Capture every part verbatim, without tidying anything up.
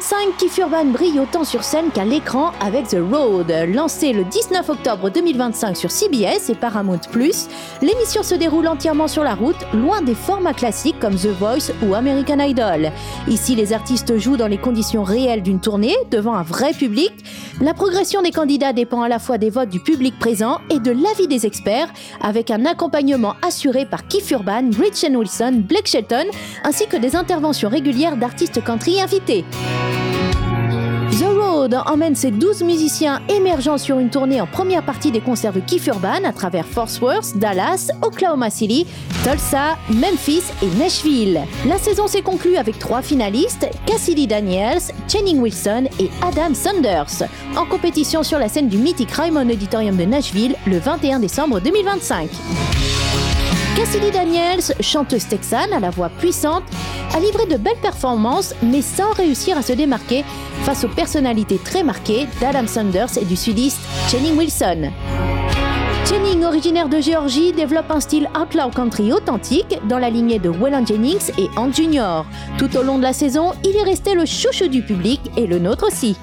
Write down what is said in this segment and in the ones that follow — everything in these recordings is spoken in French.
vingt-cinq, Keith Urban brille autant sur scène qu'à l'écran avec The Road. Lancé le dix-neuf octobre deux mille vingt-cinq sur C B S et Paramount plus, l'émission se déroule entièrement sur la route, loin des formats classiques comme The Voice ou American Idol. Ici, les artistes jouent dans les conditions réelles d'une tournée, devant un vrai public. La progression des candidats dépend à la fois des votes du public présent et de l'avis des experts, avec un accompagnement assuré par Keith Urban, Gretchen Wilson, Blake Shelton, ainsi que des interventions régulières d'artistes country invités. The Road emmène ses douze musiciens émergents sur une tournée en première partie des concerts de Keith Urban à travers Fort Worth, Dallas, Oklahoma City, Tulsa, Memphis et Nashville. La saison s'est conclue avec trois finalistes, Cassidy Daniels, Channing Wilson et Adam Sanders, en compétition sur la scène du mythique Ryman Auditorium de Nashville le vingt et un décembre deux mille vingt-cinq. Cassidy Daniels, chanteuse texane à la voix puissante, a livré de belles performances, mais sans réussir à se démarquer face aux personnalités très marquées d'Adam Sanders et du sudiste Channing Wilson. Channing, originaire de Géorgie, développe un style outlaw country authentique dans la lignée de Waylon Jennings et Hank Junior Tout au long de la saison, il est resté le chouchou du public et le nôtre aussi.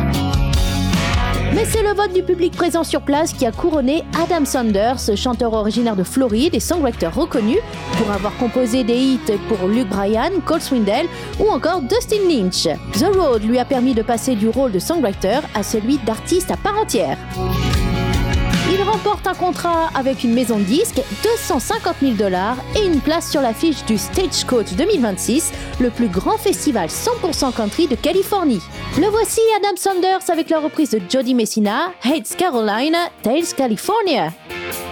Mais c'est le vote du public présent sur place qui a couronné Adam Sanders, chanteur originaire de Floride et songwriter reconnu pour avoir composé des hits pour Luke Bryan, Cole Swindell ou encore Dustin Lynch. The Road lui a permis de passer du rôle de songwriter à celui d'artiste à part entière. Il remporte un contrat avec une maison de disques, deux cent cinquante mille dollars et une place sur l'affiche du Stagecoach deux mille vingt-six, le plus grand festival cent pour cent country de Californie. Le voici Adam Sanders avec la reprise de Jody Messina, Hates Carolina, Tales California.